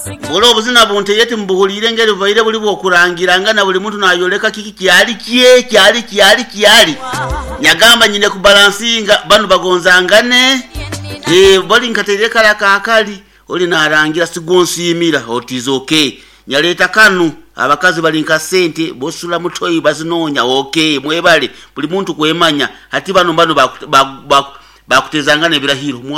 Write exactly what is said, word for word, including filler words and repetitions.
Bolo obuzina bunte yeti mbuhulire ngeri vaire buli bwokurangira ngana buli muntu nayoleka kiki kyali kiye kyali kyali kyali nyagamba nyine ku balansinga banu bagonzangane eh boli nkatere kala kakali oli narangira sigonsimira otiz okay nyaleta kanu abakazi bali nka sente bosula mutoyi bazinonya okay mwebale buli muntu kwemanya hati bano bano bakutezangana birahiro.